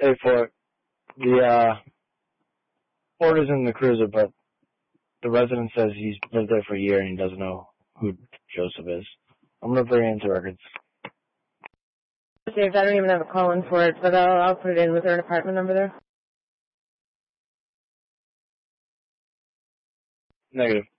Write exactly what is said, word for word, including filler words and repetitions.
Hey, for the uh, order's in the cruiser, but the resident says he's lived there for a year and he doesn't know who Joseph is. I'm gonna bring it into records. James, I don't even have a call in for it, but I'll, I'll put it in. Was there an apartment number there? Negative.